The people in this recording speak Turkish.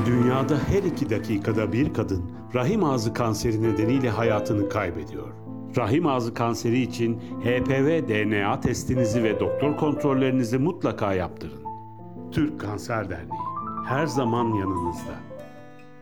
Dünyada her 2 dakikada bir kadın rahim ağzı kanseri nedeniyle hayatını kaybediyor. Rahim ağzı kanseri için HPV DNA testinizi ve doktor kontrollerinizi mutlaka yaptırın. Türk Kanser Derneği her zaman yanınızda.